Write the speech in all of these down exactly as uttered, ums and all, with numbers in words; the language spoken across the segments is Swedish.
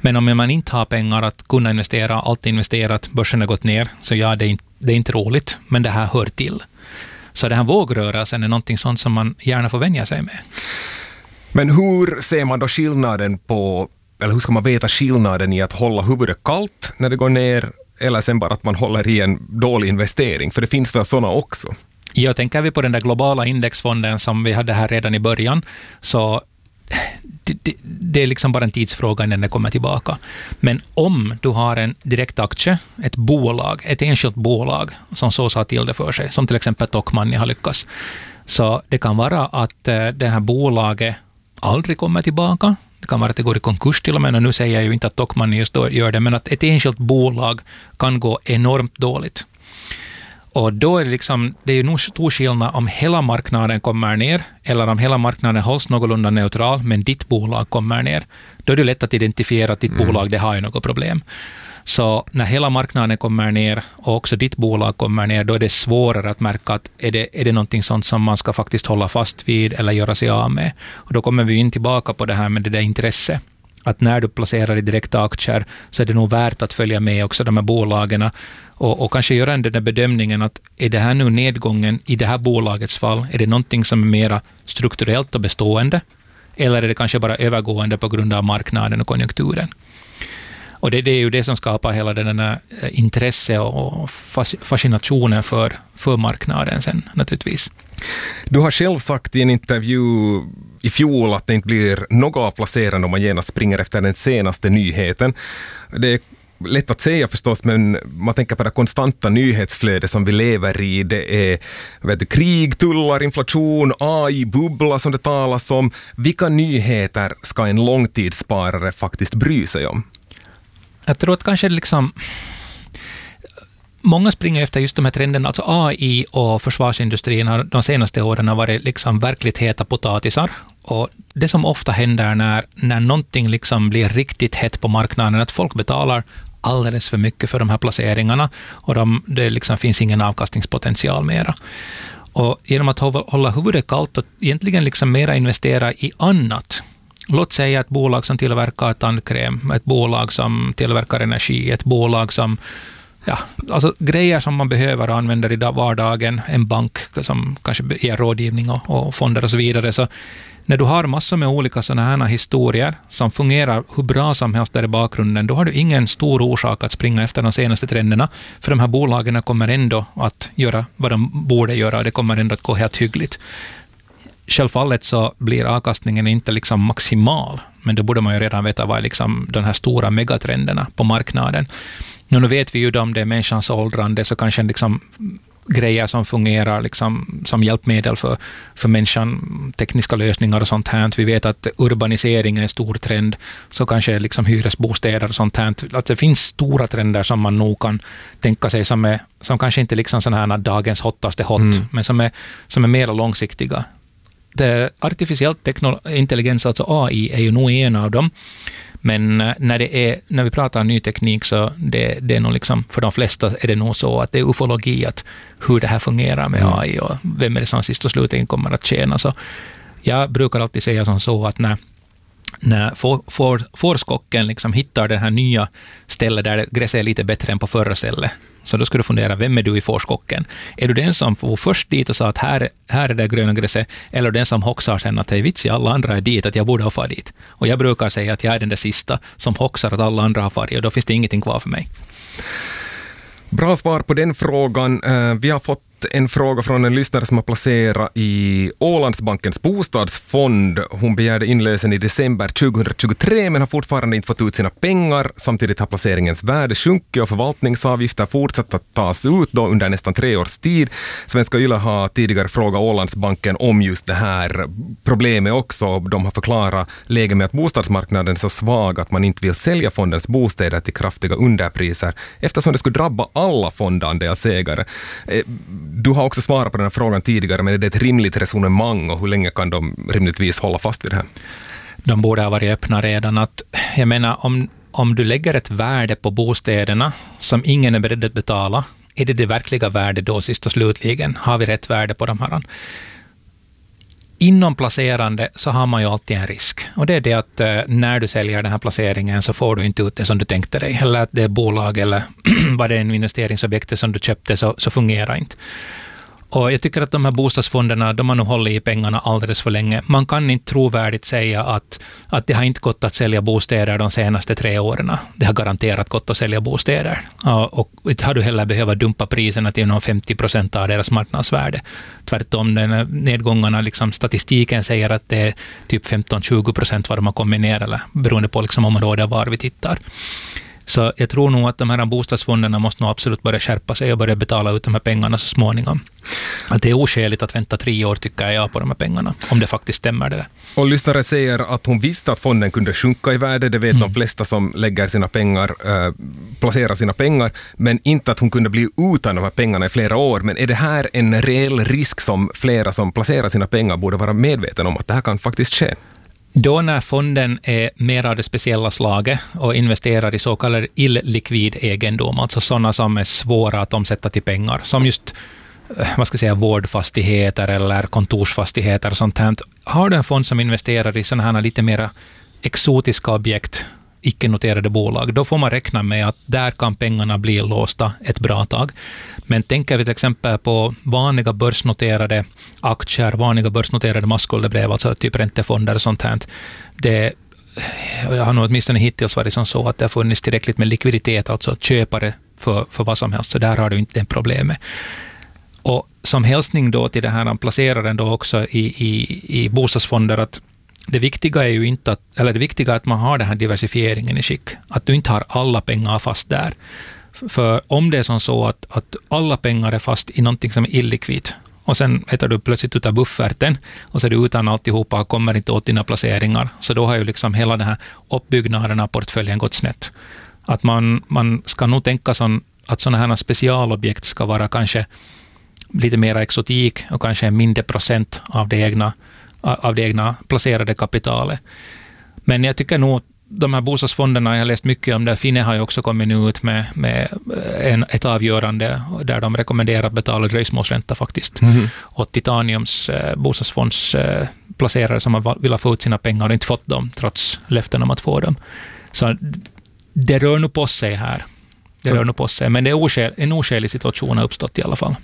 Men om man inte har pengar att kunna investera, allt investerat, börsen har gått ner, så ja, det är inte, det är inte roligt, men det här hör till. Så det här vågrörelsen är någonting sånt som man gärna får vänja sig med. Men hur ser man då skillnaden på, eller hur ska man veta skillnaden i att hålla huvudet kallt när det går ner, eller sen bara att man håller i en dålig investering? För det finns väl sådana också? Jag tänker vi på den där globala indexfonden som vi hade här redan i början, så det, det, det är liksom bara en tidsfråga när det kommer tillbaka. Men om du har en direkt aktie, ett bolag, ett enskilt bolag som så sa till det för sig, som till exempel Tokmanni har lyckats, så det kan vara att eh, det här bolaget aldrig kommer tillbaka. Det kan vara att det går i konkurs till och med, och nu säger jag ju inte att Tokmanni just då gör det, men att ett enskilt bolag kan gå enormt dåligt. Och då är det liksom, det är ju nog stor skillnad om hela marknaden kommer ner eller om hela marknaden hålls någorlunda neutral men ditt bolag kommer ner. Då är det lätt att identifiera att ditt mm. bolag det har ju något problem. Så när hela marknaden kommer ner och också ditt bolag kommer ner, då är det svårare att märka att är det, är det någonting sånt som man ska faktiskt hålla fast vid eller göra sig av med. Och då kommer vi in tillbaka på det här med det där intresse. Att när du placerar i direkta aktier så är det nog värt att följa med också de här bolagen och, och kanske göra den där bedömningen att är det här nu nedgången i det här bolagets fall, är det någonting som är mera strukturellt och bestående eller är det kanske bara övergående på grund av marknaden och konjunkturen? Och det, det är ju det som skapar hela den här intresse och fascinationen för, för marknaden sen naturligtvis. Du har själv sagt i en intervju i fjol att det inte blir något av placerande om man genast springer efter den senaste nyheten. Det är lätt att säga förstås, men man tänker på det konstanta nyhetsflödet som vi lever i. Det är vet du, krig, tullar, inflation, A I-bubbla som det talas om. Vilka nyheter ska en långtidssparare faktiskt bry sig om? Jag tror att kanske liksom många springer efter just de här trenderna. Alltså A I och försvarsindustrin har de senaste åren har varit liksom verkligt heta potatisar. Och det som ofta händer när, när någonting liksom blir riktigt hett på marknaden är att folk betalar alldeles för mycket för de här placeringarna och de, det liksom finns ingen avkastningspotential mera. Och genom att hålla huvudet kallt och egentligen liksom mera investera i annat. Låt säga ett bolag som tillverkar tandkräm, ett bolag som tillverkar energi, ett bolag som ja, alltså grejer som man behöver och använder i vardagen, en bank som kanske ger rådgivning och, och fonder och så vidare. Så när du har massor med olika sådana här historier som fungerar hur bra som helst där i bakgrunden, då har du ingen stor orsak att springa efter de senaste trenderna, för de här bolagen kommer ändå att göra vad de borde göra och det kommer ändå att gå helt hyggligt. Självfallet så blir avkastningen inte liksom maximal, men då borde man ju redan veta vad är liksom de här stora megatrenderna på marknaden. Nu vet vi ju om det är människans åldrande, så kanske liksom grejer som fungerar liksom som hjälpmedel för, för människan, tekniska lösningar och sånt här. Vi vet att urbanisering är en stor trend, så kanske liksom hyresbostäder och sånt här. Att det finns stora trender som man nog kan tänka sig som, är, som kanske inte liksom sådana här dagens hottaste hot, mm. men som är, som är mer långsiktiga. Det artificiellt teknolo- intelligens, alltså A I, är ju nog en av dem. Men när, det är, när vi pratar ny teknik så det, det är nog liksom, för de flesta är det nog så att det är ufologi att hur det här fungerar med A I och vem är det som sist och slutligen kommer att tjäna. Så jag brukar alltid säga som så att när, när for, for, forskkocken liksom hittar det här nya stället där gräset är lite bättre än på förra stället, så då ska du fundera, vem är du i forskkocken? Är du den som får först dit och sa att här, här är det gröna gräset, eller den som hoxar sen att hej vits, alla andra är dit, att jag borde ha farit dit? Och jag brukar säga att jag är den där sista som hoxar att alla andra har farit, och då finns det ingenting kvar för mig. Bra svar på den frågan. Vi har fått en fråga från en lyssnare som har placerat i Ålandsbankens bostadsfond. Hon begärde inlösen i december tjugohundratjugotre men har fortfarande inte fått ut sina pengar. Samtidigt har placeringens värde sjunkit och förvaltningsavgifter fortsatt att tas ut då under nästan tre års tid. Svenska Yle har tidigare frågat Ålandsbanken om just det här problemet också. De har förklarat läget med att bostadsmarknaden är så svag att man inte vill sälja fondens bostäder till kraftiga underpriser eftersom det skulle drabba alla fondandelsägare. Du har också svarat på den här frågan tidigare, men är det ett rimligt resonemang och hur länge kan de rimligtvis hålla fast vid det här? De borde ha varit öppna redan. Att, jag menar, om, om du lägger ett värde på bostäderna som ingen är beredd att betala, är det det verkliga värdet då sist och slutligen? Har vi rätt värde på de här? inom placerande så har man ju alltid en risk. Och det är det att eh, när du säljer den här placeringen så får du inte ut det som du tänkte dig. Eller att det är bolag eller vad det är en investeringsobjekt som du köpte så, så fungerar inte. Och jag tycker att de här bostadsfonderna, de har nu hållit i pengarna alldeles för länge. Man kan inte trovärdigt säga att, att det har inte gått att sälja bostäder de senaste tre åren. Det har garanterat gått att sälja bostäder. Och inte har du heller behövt dumpa priserna till någon femtio procent av deras marknadsvärde. Tvärtom, den nedgångarna, liksom, statistiken säger att det är typ femton till tjugo procent vad de har kommit ner, eller beroende på liksom, området var vi tittar. Så jag tror nog att de här bostadsfonderna måste nog absolut börja skärpa sig och börja betala ut de här pengarna så småningom. Att det är oskäligt att vänta tre år, tycker jag, på de här pengarna, om det faktiskt stämmer det där. Och lyssnare säger att hon visste att fonden kunde sjunka i värde, det vet mm. de flesta som lägger sina pengar, äh, placerar sina pengar, men inte att hon kunde bli utan de här pengarna i flera år. Men är det här en reell risk som flera som placerar sina pengar borde vara medvetna om, att det här kan faktiskt ske? Då när fonden är mer av det speciella slaget och investerar i så kallad illikvid egendom, alltså sådana som är svåra att omsätta till pengar, som just vad ska jag säga, vårdfastigheter eller kontorsfastigheter och sånt här. Har du en fond som investerar i sådana här lite mer exotiska objekt, icke-noterade bolag, då får man räkna med att där kan pengarna bli låsta ett bra tag. Men tänker vi till exempel på vanliga börsnoterade aktier, vanliga börsnoterade massskuldebrev, alltså typ räntefonder och sånt här. Det har nog åtminstone hittills varit som så att det har funnits tillräckligt med likviditet, alltså köpare för, för vad som helst, så där har du inte en problem med. Och som hälsning då till det här placeraren då också i, i, i bostadsfonder, att det viktiga är ju inte att, eller det viktiga är att man har den här diversifieringen i skick. Att du inte har alla pengar fast där. För om det är som så att, att alla pengar är fast i någonting som är illikvitt och sen äter du plötsligt ut av bufferten och så är du utan alltihopa och kommer inte åt dina placeringar, så då har ju liksom hela den här uppbyggnaden av portföljen gått snett. Att man, man ska nog tänka som, att sådana här specialobjekt ska vara kanske lite mer exotik och kanske en mindre procent av det egna av det egna placerade kapitalet. Men jag tycker nog de här bostadsfonderna, jag har läst mycket om det, Finne har ju också kommit ut med, med en, ett avgörande där de rekommenderar att betala dröjsmålsränta faktiskt. Mm. Och Titaniums eh, bostadsfonds eh, placerare som har velat få ut sina pengar har inte fått dem trots löften om att få dem. Så det rör nog på sig här. Det Så. rör nog på sig. Men det är oskäl, en oskälig situation har uppstått i alla fall.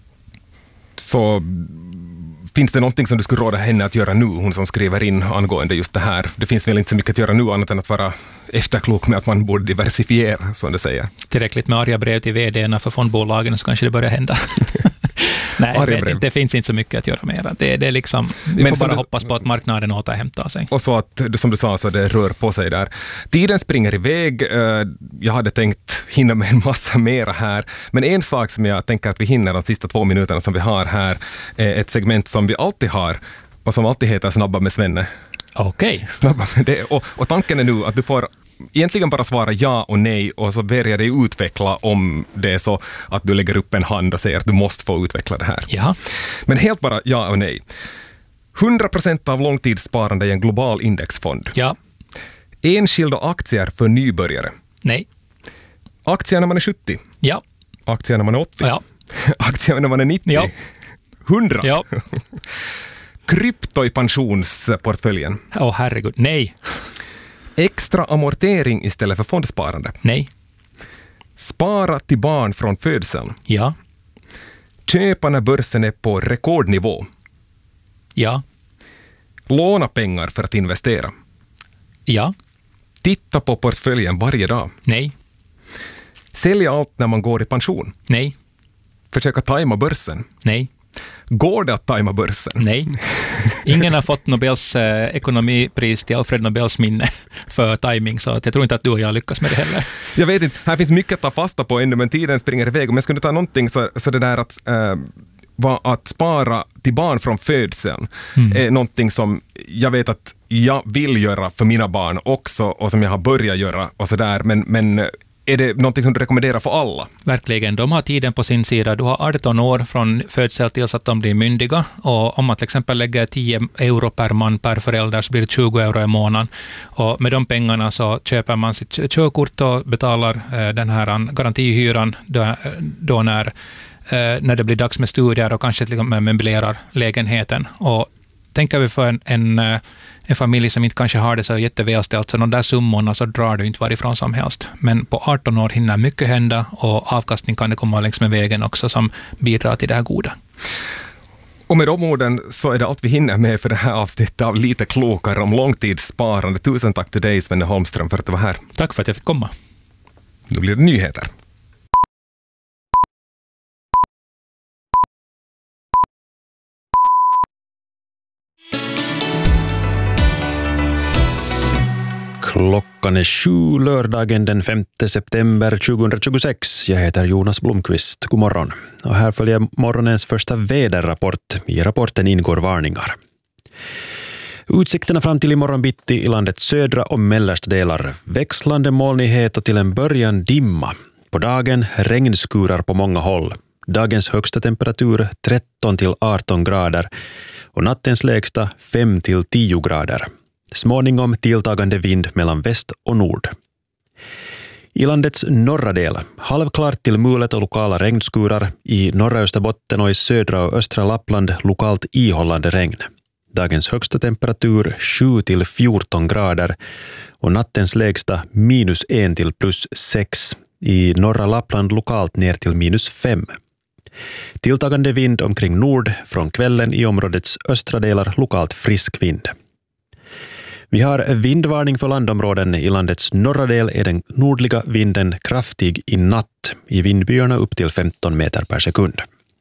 Så finns det någonting som du skulle råda henne att göra nu, hon som skriver in angående just det här? Det finns väl inte så mycket att göra nu annat än att vara efterklok med att man borde diversifiera, som det säger. Tillräckligt med arga brev till vdarna för fondbolagen så kanske det börjar hända. Nej, det, det finns inte så mycket att göra mer. Det, det är liksom, vi Men får bara du, hoppas på att marknaden återhämtar sig. Och så att, som du sa, så det rör på sig där. Tiden springer iväg. Jag hade tänkt hinna med en massa mera här. Men en sak som jag tänker att vi hinner de sista två minuterna som vi har här är ett segment som vi alltid har och som alltid heter Snabba med Svenne. Okej. Okay. Snabba med det. Och, och tanken är nu att du får egentligen bara svara ja och nej och så ber jag dig utveckla om det är så att du lägger upp en hand och säger att du måste få utveckla det här. Ja. Men helt bara ja och nej. hundra procent av långtidssparande i en global indexfond. Ja. Enskilda aktier för nybörjare. Nej. Aktier när man är sjuttio. Ja. Aktier när man är åttio. Ja. Aktier när man är nittio. Ja. hundra. Ja. Krypto i pensionsportföljen. Åh oh, herregud, nej. Extra amortering istället för fondsparande. Nej. Spara till barn från födseln. Ja. Köpa när börsen är på rekordnivå. Ja. Låna pengar för att investera. Ja. Titta på portföljen varje dag. Nej. Sälja allt när man går i pension. Nej. Försöka tajma börsen. Nej. Går det att tajma börsen? Nej. Ingen har fått Nobels eh, ekonomipris till Alfred Nobels minne för timing, så att jag tror inte att du och jag lyckas med det heller. Jag vet inte, här finns mycket att ta fasta på ännu, men tiden springer iväg. Om jag skulle ta någonting så, så det där att, äh, va, att spara till barn från födseln mm. är någonting som jag vet att jag vill göra för mina barn också och som jag har börjat göra och sådär, men, men är det någonting som du rekommenderar för alla? Verkligen. De har tiden på sin sida. Du har arton år från födsel tills att de blir myndiga. Och om man till exempel lägger tio euro per man per förälder så blir det tjugo euro i månaden. Och med de pengarna så köper man sitt körkort och betalar eh, den här garantihyran då, då när, eh, när det blir dags med studier och kanske till och med möblerar lägenheten. Och tänker vi för en, en, en familj som inte kanske har det så jättevälställt, så de där summorna så drar du inte varifrån som helst. Men på arton år hinner mycket hända och avkastning kan det komma längs med vägen också som bidrar till det här goda. Och med de orden så är det allt vi hinner med för det här avsnittet av Lite klokare om långtidssparande. Tusen tack till dig, Svenne Holmström, för att du var här. Tack för att jag fick komma. Nu blir det nyheter. Klockan är sju lördagen den femte september tjugohundratjugosex. Jag heter Jonas Blomqvist. God morgon. Och här följer morgonens första väderrapport. I rapporten ingår varningar. Utsikterna fram till imorgon bitti i landets södra och mellersta delar. Växlande molnighet och till en början dimma. På dagen regnskurar på många håll. Dagens högsta temperatur tretton till arton grader och nattens lägsta fem till tio grader. Småningom tilltagande vind mellan väst och nord. I landets norra del, halvklart till mulet och lokala regnskurar. I norra Österbotten och i södra och östra Lappland lokalt ihållande regn. Dagens högsta temperatur sju till fjorton grader och nattens lägsta minus en till plus sex. I norra Lappland lokalt ner till minus fem. Tilltagande vind omkring nord från kvällen i områdets östra delar lokalt frisk vind. Vi har vindvarning för landområden. I landets norra del är den nordliga vinden kraftig i natt. I vindbyarna upp till femton meter per sekund.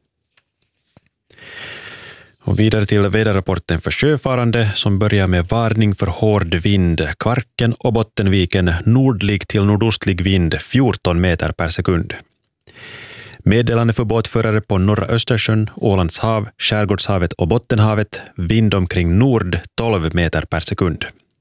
Och vidare till väderrapporten för sjöfarande som börjar med varning för hård vind. Kvarken och Bottenviken nordlig till nordostlig vind fjorton meter per sekund. Meddelande för båtförare på norra Östersjön, Ålands hav, Skärgårdshavet och Bottenhavet. Vind omkring nord tolv meter per sekund.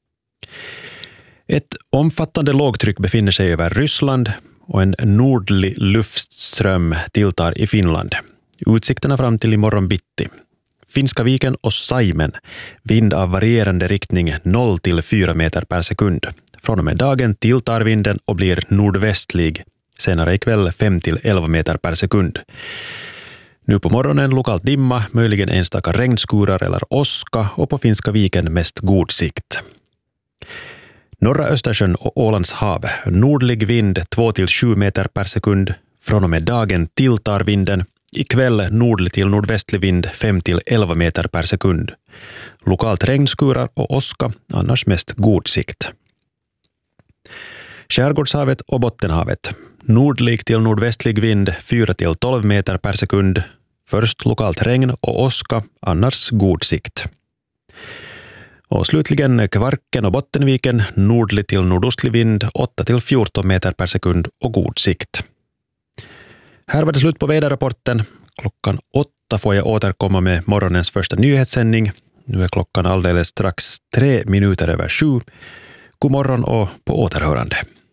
Ett omfattande lågtryck befinner sig över Ryssland och en nordlig luftström tilltar i Finland. Utsikterna fram till imorgon bitti. Finska viken och Saimen. Vind av varierande riktning noll till fyra meter per sekund. Från och med dagen tilltar vinden och blir nordvästlig. Senare ikväll fem till elva meter per sekund. Nu på morgonen lokalt dimma, möjligen enstaka regnskurar eller åska och på Finska viken mest god sikt. Norra Östersjön och Ålands hav. Nordlig vind två till sju meter per sekund. Från och med dagen tilltar vinden. Ikväll nordlig till nordvästlig vind fem till elva meter per sekund. Lokalt regnskurar och åska, annars mest god sikt. Skärgårdshavet och Bottenhavet. Nordlig till nordvästlig vind fyra till tolv meter per sekund. Först lokalt regn och åska, annars god sikt. Och slutligen Kvarken och Bottenviken. Nordlig till nordostlig vind åtta till fjorton meter per sekund och god sikt. Här var det slut på väderrapporten. Klockan åtta får jag återkomma med morgonens första nyhetssändning. Nu är klockan alldeles strax tre minuter över sju. God morgon och på återhörande.